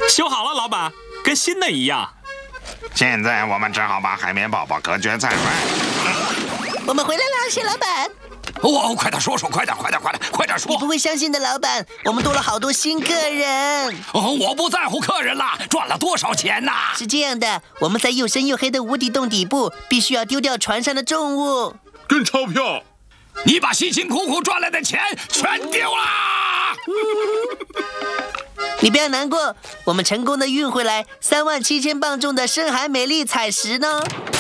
修好了，老板，跟新的一样。 现在我们只好把海绵宝宝隔绝在外。 我们回来了，谢老板。 快点说，快点说！ 你不会相信的，老板，我们多了好多新客人。 我不在乎客人啦，赚了多少钱呐？ 是这样的，我们在又深又黑的无底洞底部，必须要丢掉船上的重物， 跟钞票。 你把辛辛苦苦赚来的钱全丢啦！ 你不要难过，我们成功的运回来37000磅重的深海美丽彩石呢。